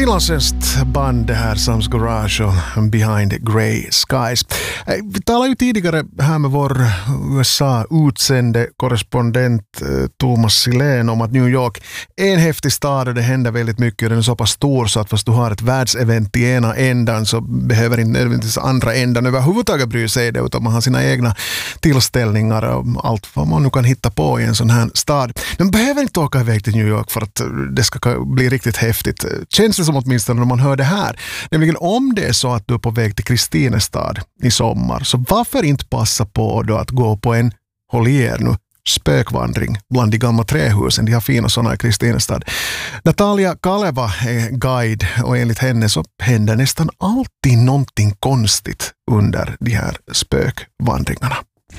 finlandssvenskt band det här, Sam's Garage och Behind Grey Skies. Vi talade ju tidigare här med vår USA-utsände korrespondent Thomas Silén om att New York är en häftig stad och det händer väldigt mycket. Den är så pass stor så att fast du har ett världsevent i ena ändan så behöver inte nödvändigtvis andra ändan överhuvudtaget bry sig det, utan man har sina egna tillställningar och allt vad man nu kan hitta på i en sån här stad. Men behöver inte åka iväg till New York för att det ska bli riktigt häftigt. Känns det som åtminstone när man hör det här. Nämligen om det är så att du är på väg till Kristinestad i sommar, så varför inte passa på då att gå på en, håll i er nu, spökvandring bland de gamla trähusen. De har fina sådana i Kristinestad. Natalia Kaleva är guide och enligt henne så händer nästan alltid någonting konstigt under de här spökvandringarna.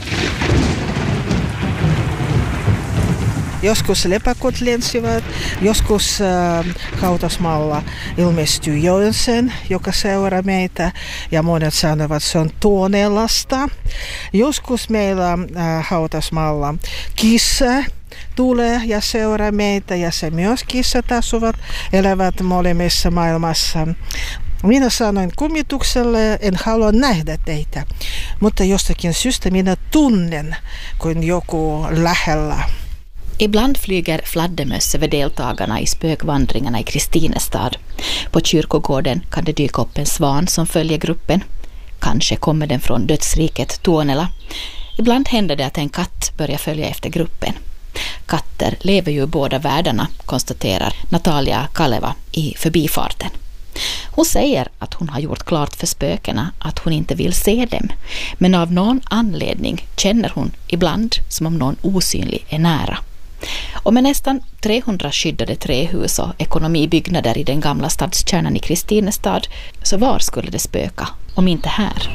Joskus lepakot lensivät, joskus hautasmaalla ilmestyy Joensen, joka seuraa meitä, ja monet sanovat se on Tuonelasta. Joskus meillä hautasmaalla kissa tulee ja seuraa meitä, ja se myös kissat asuvat, elävät molemmissa maailmassa. Minä sanoin kummitukselle, en halua nähdä teitä, mutta jostakin syystä minä tunnen, kun joku lähellä. Ibland flyger fladdermöss över deltagarna i spökvandringarna i Kristinestad. På kyrkogården kan det dyka upp en svan som följer gruppen. Kanske kommer den från dödsriket Tuonela. Ibland händer det att en katt börjar följa efter gruppen. Katter lever ju i båda världarna, konstaterar Natalia Kaleva i förbifarten. Hon säger att hon har gjort klart för spökena att hon inte vill se dem, men av någon anledning känner hon ibland som om någon osynlig är nära. Och med nästan 300 skyddade trähus och ekonomibyggnader i den gamla stadskärnan i Kristinestad, så var skulle det spöka om inte här?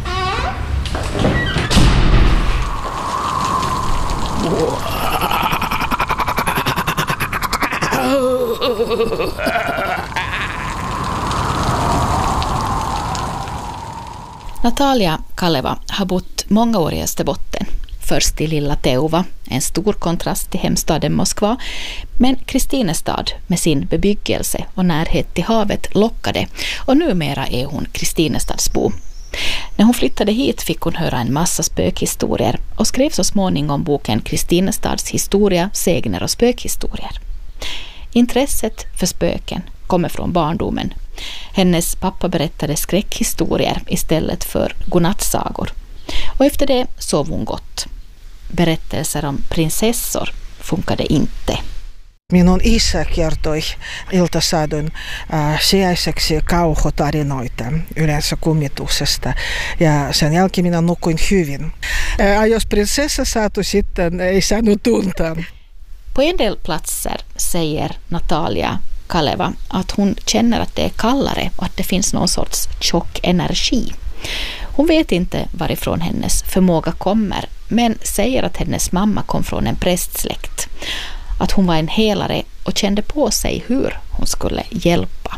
Natalia Kaleva har bott många år i Österbotten. Först i lilla Teuva, en stor kontrast till hemstaden Moskva, men Kristinestad med sin bebyggelse och närhet till havet lockade, och numera är hon Kristinestadsbo. När hon flyttade hit fick hon höra en massa spökhistorier och skrev så småningom boken Kristinestads historia, sägner och spökhistorier. Intresset för spöken kommer från barndomen. Hennes pappa berättade skräckhistorier istället för godnattsagor. Och efter det sov hon gott. Berättelser om prinsessor funkade inte. Minun isä kertoi iltasadun sijaiseksi kauhutarinoita, yleensä kummituksesta, ja sen jälkeen minä nukuin hyvin. Jos prinsessa saatu sitten ei saanut tuntaa. På en del platser säger Natalia Kaleva att hon känner att det är kallare och att det finns någon sorts tjock energi. Hon vet inte varifrån hennes förmåga kommer, men säger att hennes mamma kom från en prästsläkt. Att hon var en helare och kände på sig hur hon skulle hjälpa.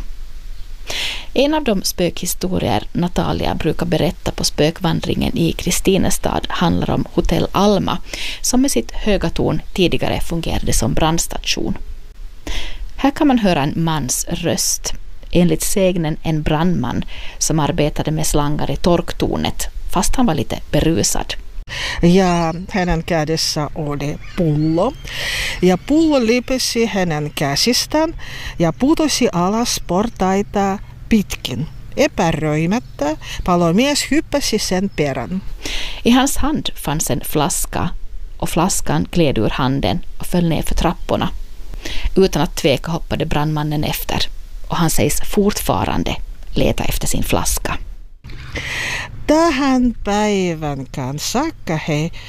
En av de spökhistorier Natalia brukar berätta på spökvandringen i Kristinestad handlar om Hotell Alma, som med sitt höga torn tidigare fungerade som brandstation. Här kan man höra en mans röst, enligt sägnen en brandman som arbetade med slangar i torktornet, fast han var lite berusad. Ja hänen kädessä oli pullo, ja pullo lipesi hänen käsistään ja putosi alas portaita pitkin. Epäröimättä palomies hyppäsi sen perän. I hans hand fanns en flaska, och flaskan gled ur handen och föll ner för trapporna. Utan att tveka hoppade brandmannen efter, och han sägs fortfarande leta efter sin flaska. Tähän päivänkään saakka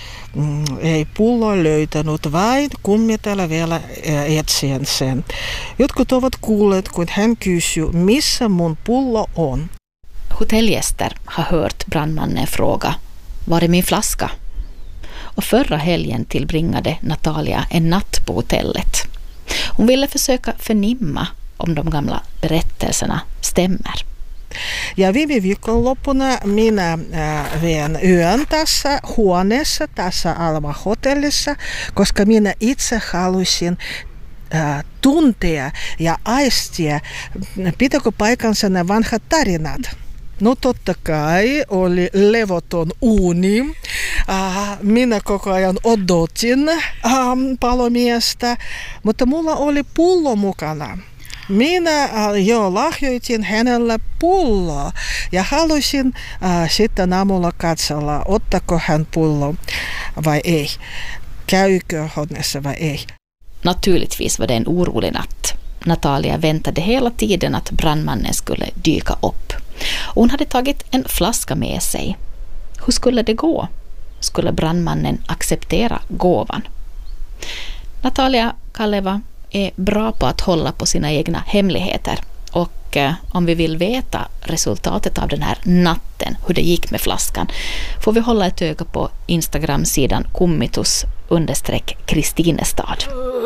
ei pullo löytänyt, vain kummitella vielä etsien sen. Jotkut ovat kuulleet, kun hän kysyy, missä mun pullo on. Hotellgäster har hört brandmannen fråga, var är min flaska? Och förra helgen tillbringade Natalia en natt på hotellet. Hon ville försöka förnimma om de gamla berättelserna stämmer. Ja viime viikonloppuna minä vien yön tässä huoneessa, tässä Alma-hotellissa, koska minä itse halusin tuntea ja aistia, pitääkö paikansa nämä vanhat tarinat. No totta kai oli levoton uuni. Minä koko ajan odotin palomiestä, mutta mulla oli pullo mukana. Minä jo lahjoitin hänelle pulloa ja halusin sitten aamulla katsella, ottako hän pullo vai ei. Käykö honnessa vai ei. Naturligtvis var det en orolig natt. Natalia väntade hela tiden att brandmannen skulle dyka upp. Hon hade tagit en flaska med sig. Hur skulle det gå? Skulle brandmannen acceptera gåvan? Natalia Kaleva är bra på att hålla på sina egna hemligheter. Och om vi vill veta resultatet av den här natten, hur det gick med flaskan, får vi hålla ett öga på Instagram-sidan kummitus_Kristinestad.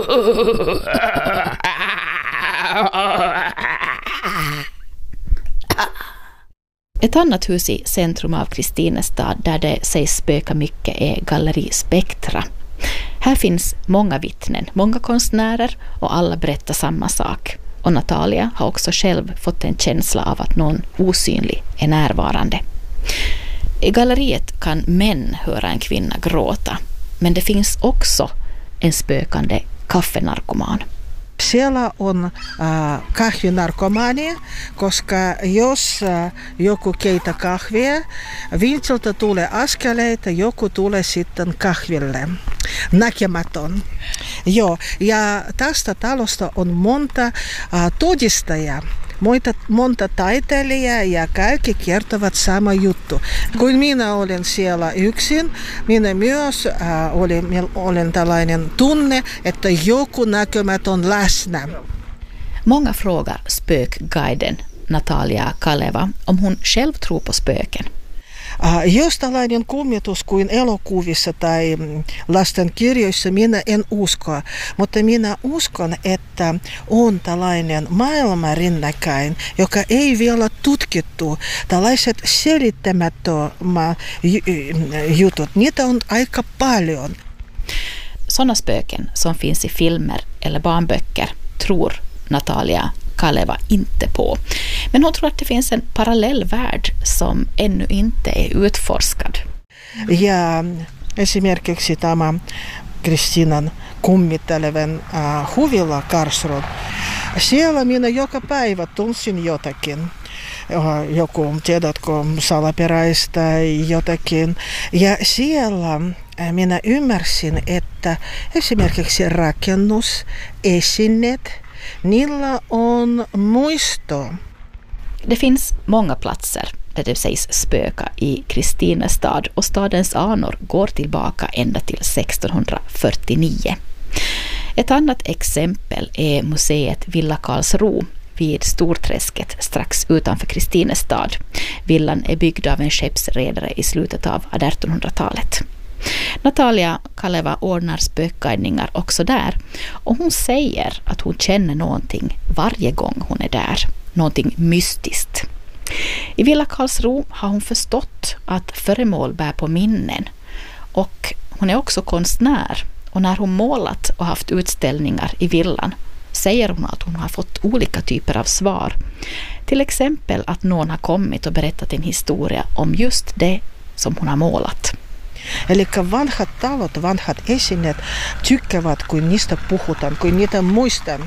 Ett annat hus i centrum av Kristinestad där det sägs spöka mycket är Galleri Spektra. Här finns många vittnen, många konstnärer och alla berättar samma sak. Och Natalia har också själv fått en känsla av att någon osynlig är närvarande. I galleriet kan män höra en kvinna gråta, men det finns också en spökande kaffenarkoman. Siellä on kahvinarkomaani, koska jos joku keitä kahvia, vintiltä tulee askeleita, joku tulee sitten kahville. Näkemätön. Joo, ja tästä talosta on monta todistajaa. Monta taiteilijaa ja kaikki kertovat sama juttu. Kun minä olin siellä yksin, minä myös olin tällainen tunne, että joku näkymätön läsnä. Många frågar spökguiden Natalia Kaleva om hon själv tror på spöken. Jos tällainen kummitus kuin elokuvissa tai lastenkirjoissa, minä en usko, mutta minä uskon, että on tällainen maailma rinnakkain, joka ei vielä tutkittu. Tällaiset selittämättömät jutut, niitä on aika paljon. Sådana spöken som finns i filmer eller barnböcker tror Natalia Kaleva inte på. Men hon tror att det finns en parallell värld som ännu inte är utforskad. Ja esimerkiksi tämä Kristiinan kummittelevan huvila Karlsruhe. Siellä minä joka päivä tunsin jotakin. Joku, tiedätkö, salaperäistä jotakin. Ja siellä minä ymmärsin, että esimerkiksi rakennusesineet, niillä on muisto. Det finns många platser där det sägs spöka i Kristinestad och stadens anor går tillbaka ända till 1649. Ett annat exempel är museet Villa Karlsruhe vid Storträsket strax utanför Kristinestad. Villan är byggd av en skeppsredare i slutet av 1800-talet. Natalia Kaleva ordnar spökguidningar också där och hon säger att hon känner någonting varje gång hon är där, någonting mystiskt. I Villa Karlsruhe har hon förstått att föremål bär på minnen och hon är också konstnär och när hon målat och haft utställningar i villan säger hon att hon har fått olika typer av svar. Till exempel att någon har kommit och berättat en historia om just det som hon har målat. Eli vanhat talot, vanhat esineet tykkäävät, kun niistä puhutaan, kun niitä muistan.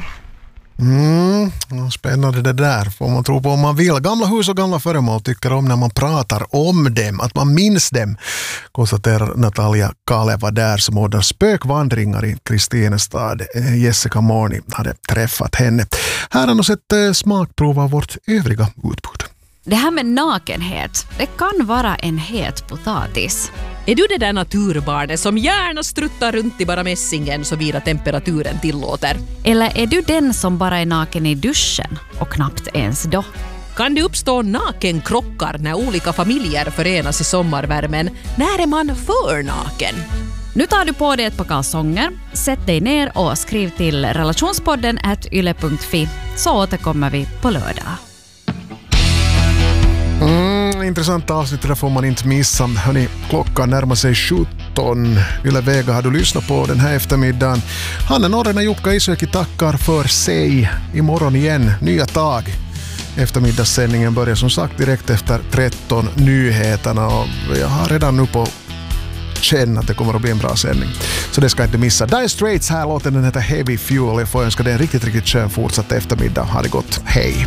Spännande det där, får man tro på om man vill. Gamla hus och gamla föremål tycker om när man pratar om dem, att man minns dem, konstaterar Natalia Kaleva där som ordnar spökvandringar i Kristinestad. Jessica Morni hade träffat henne. Här har nog sett smakprov av vårt övriga utbud. Det här med nakenhet, det kan vara en het potatis. Är du det där naturbarnet som gärna struttar runt i bara mässingen så vida temperaturen tillåter? Eller är du den som bara är naken i duschen och knappt ens då? Kan det uppstå nakenkrockar när olika familjer förenas i sommarvärmen? När är man för naken? Nu tar du på dig ett par kalsonger, sätt dig ner och skriv till relationspodden@yle.fi så återkommer vi på lördag. Intressant avsnitt, det får man inte missa. Hörrni, klockan närmar sig 7. 13. Yle Vega har du lyssnat på den här eftermiddagen. Hanna Norren och Jukka Isoki tackar för sig. Imorgon igen, nya tag. Eftermiddagssändningen börjar som sagt direkt efter 13 nyheterna och jag har redan nu på känn att det kommer att bli en bra sändning. Så det ska inte missa. Dire Straits här låten, den heter Heavy Fuel. Jag får önska dig en riktigt skön fortsatt eftermiddag. Ha det gott. Hej!